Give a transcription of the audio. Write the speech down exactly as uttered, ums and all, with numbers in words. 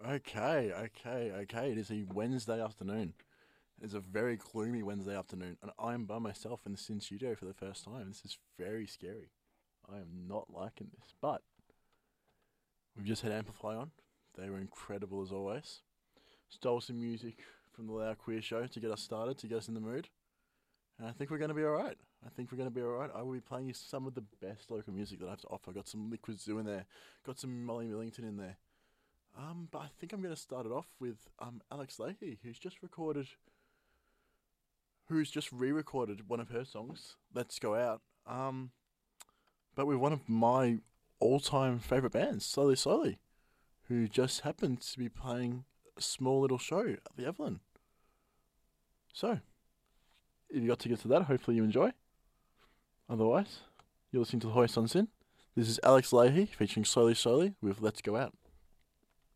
Okay, okay, okay. It is a Wednesday afternoon. It is a very gloomy Wednesday afternoon, and I am by myself in the Sin Studio for the first time. This is very scary. I am not liking this, but we've just had Amplify on. They were incredible as always. Stole some music from the Loud Queer Show to get us started, to get us in the mood. And I think we're going to be alright. I think we're going to be alright. I will be playing you some of the best local music that I have to offer. Got some Liquid Zoo in there, got some Molly Millington in there. Um, but I think I'm going to start it off with um Alex Leahy, who's just recorded, who's just re-recorded one of her songs, "Let's Go Out." Um, but with one of my all-time favorite bands, Slowly Slowly, who just happened to be playing a small little show at the Evelyn. So, if you got tickets to that, hopefully you enjoy. Otherwise, you're listening to the Hoist on Sin. This is Alex Leahy featuring Slowly Slowly with "Let's Go Out."